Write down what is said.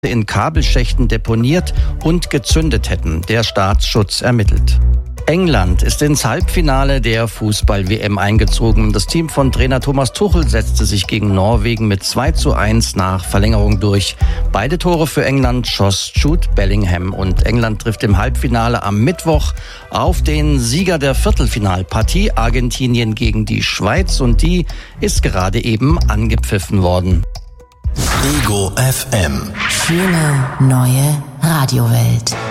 in Kabelschächten deponiert und gezündet hätten. Der Staatsschutz ermittelt. England ist ins Halbfinale der Fußball-WM eingezogen. Das Team von Trainer Thomas Tuchel setzte sich gegen Norwegen mit 2:1 nach Verlängerung durch. Beide Tore für England schoss Jude Bellingham und England trifft im Halbfinale am Mittwoch auf den Sieger der Viertelfinalpartie Argentinien gegen die Schweiz und die ist gerade eben angepfiffen worden. Ego FM. Schöne neue Radiowelt.